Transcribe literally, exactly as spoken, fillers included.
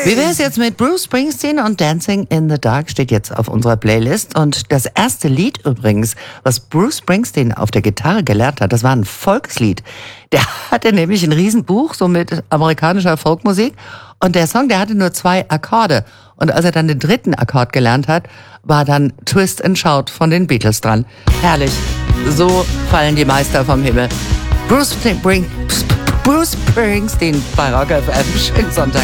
Wie wäre es jetzt mit Bruce Springsteen und Dancing in the Dark steht jetzt auf unserer Playlist. Und das erste Lied übrigens, was Bruce Springsteen auf der Gitarre gelernt hat, das war ein Volkslied. Der hatte nämlich ein Riesenbuch, so mit amerikanischer Folkmusik. Und der Song, der hatte nur zwei Akkorde. Und als er dann den dritten Akkord gelernt hat, war dann Twist and Shout von den Beatles dran. Herrlich. So fallen die Meister vom Himmel. Bruce, Spring, Bruce Springsteen bei Rock F M. Schönen Sonntag.